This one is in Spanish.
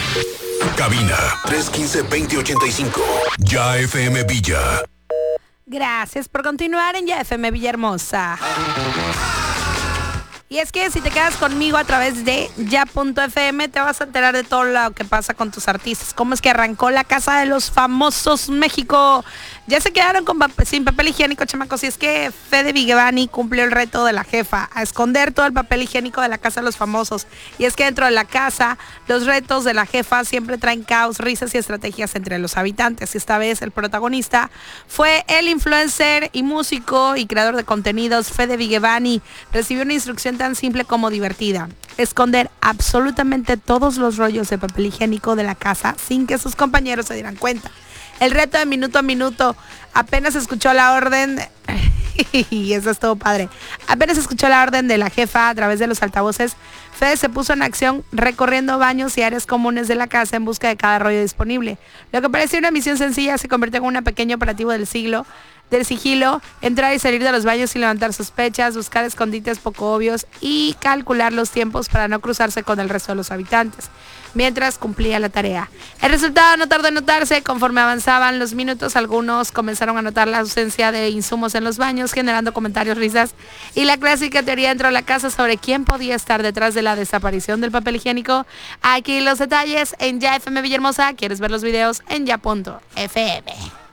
Cabina 315-2085. Ya FM Villa. Gracias por continuar en Ya FM Villahermosa. Y es que si te quedas conmigo a través de ya.fm te vas a enterar de todo lo que pasa con tus artistas. Cómo es que arrancó la Casa de los Famosos México. Ya se quedaron sin papel higiénico, chamacos. Y es que Fede Vigevani cumplió el reto de la jefa, a esconder todo el papel higiénico de la Casa de los Famosos. Y es que dentro de la casa, los retos de la jefa siempre traen caos, risas y estrategias entre los habitantes. Y esta vez el protagonista fue el influencer y músico y creador de contenidos Fede Vigevani. Recibió una instrucción tan simple como divertida: esconder absolutamente todos los rollos de papel higiénico de la casa sin que sus compañeros se dieran cuenta. El reto de minuto a minuto. Apenas escuchó la orden y eso estuvo padre. Apenas escuchó la orden de la jefa a través de los altavoces, Fede se puso en acción recorriendo baños y áreas comunes de la casa en busca de cada rollo disponible. Lo que parecía una misión sencilla se convirtió en un pequeño operativo del sigilo. Del sigilo, entrar y salir de los baños sin levantar sospechas, buscar escondites poco obvios y calcular los tiempos para no cruzarse con el resto de los habitantes, mientras cumplía la tarea. El resultado no tardó en notarse. Conforme avanzaban los minutos, algunos comenzaron a notar la ausencia de insumos en los baños, generando comentarios, risas y la clásica teoría dentro de la casa sobre quién podía estar detrás de la desaparición del papel higiénico. Aquí los detalles en Ya FM Villahermosa. ¿Quieres ver los videos? En ya.fm.